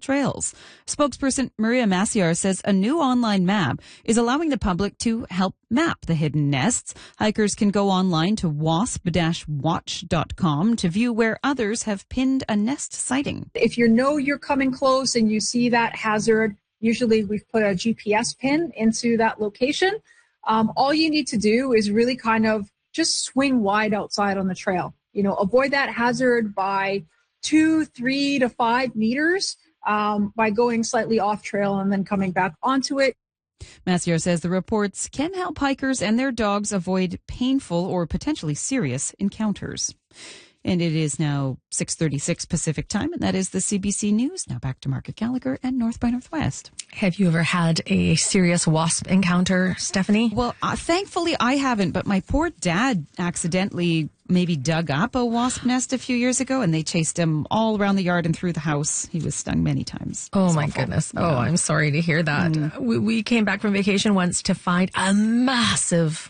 trails. Spokesperson Maria Maciar says a new online map is allowing the public to help map the hidden nests. Hikers can go online to wasp-watch.com to view where others have pinned a nest sighting. If you know you're coming close and you see that hazard, usually we've put a GPS pin into that location. All you need to do is really kind of just swing wide outside on the trail. Avoid that hazard by 2, 3 to 5 meters by going slightly off trail and then coming back onto it. Maciar says the reports can help hikers and their dogs avoid painful or potentially serious encounters. And it is now 6:36 Pacific time, and that is the CBC News. Now back to Margaret Gallagher and North by Northwest. Have you ever had a serious wasp encounter, Stephanie? Well, thankfully I haven't, but my poor dad accidentally maybe dug up a wasp nest a few years ago, and they chased him all around the yard and through the house. He was stung many times. Oh, my goodness. Yeah. Oh, I'm sorry to hear that. We came back from vacation once to find a massive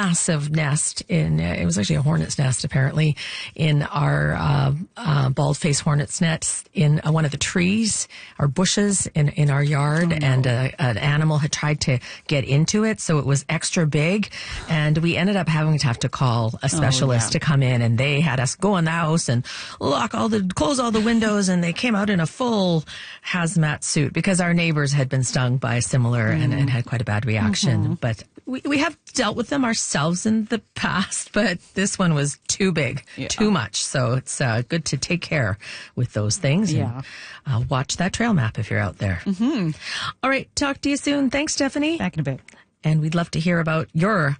nest it was actually a hornet's nest, apparently, in our bald-faced hornet's nest in one of the trees or bushes in our yard. Oh, no. And an animal had tried to get into it, so it was extra big. And we ended up having to call a specialist to come in, and they had us go in the house and close all the windows, and they came out in a full hazmat suit because our neighbors had been stung by a similar and had quite a bad reaction. But we have dealt with them ourselves in the past, but this one was too big, too much. So it's good to take care with those things. Yeah. And, watch that trail map if you're out there. All right. Talk to you soon. Thanks, Stephanie. Back in a bit. And we'd love to hear about your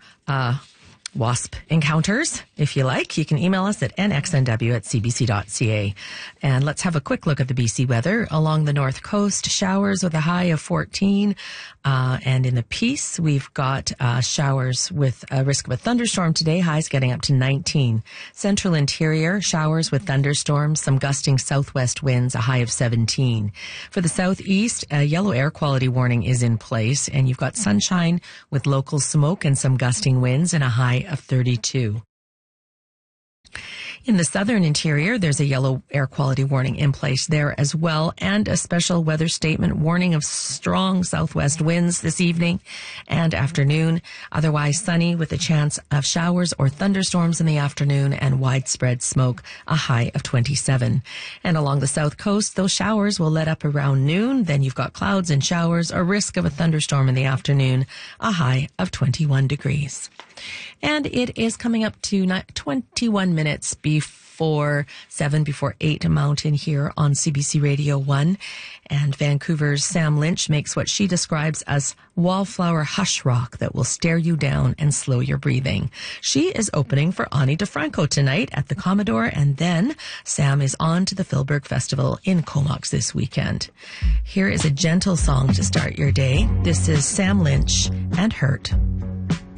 wasp encounters. If you like, you can email us at nxnw@cbc.ca. And let's have a quick look at the BC weather. Along the north coast, showers with a high of 14. And in the Peace, we've got showers with a risk of a thunderstorm today, highs getting up to 19. Central interior, showers with thunderstorms, some gusting southwest winds, a high of 17. For the southeast, a yellow air quality warning is in place, and you've got sunshine with local smoke and some gusting winds and a high of 32. In the southern interior, there's a yellow air quality warning in place there as well, and a special weather statement warning of strong southwest winds this evening and afternoon. Otherwise sunny with a chance of showers or thunderstorms in the afternoon and widespread smoke, a high of 27. And along the south coast, those showers will let up around noon. Then you've got clouds and showers, a risk of a thunderstorm in the afternoon, a high of 21 degrees. And it is coming up to 21 minutes before 8 Mountain here on CBC Radio 1. And Vancouver's Sam Lynch makes what she describes as wallflower hush rock that will stare you down and slow your breathing. She is opening for Ani DeFranco tonight at the Commodore, and then Sam is on to the Philberg Festival in Comox this weekend. Here is a gentle song to start your day. This is Sam Lynch and Hurt.